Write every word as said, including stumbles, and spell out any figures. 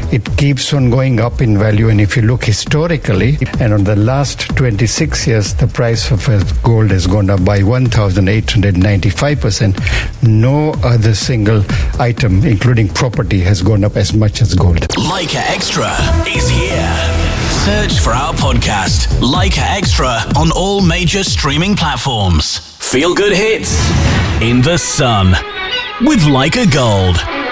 it keeps on going up in value. And if you look historically, and on the last twenty-six years, the price of gold has gone up by one thousand eight hundred ninety-five percent. No other single item, including property, has gone up as much as gold. Leica Extra is here. Search for our podcast, Leica Extra, on all major streaming platforms. Feel good hits in the sun with Leica Gold.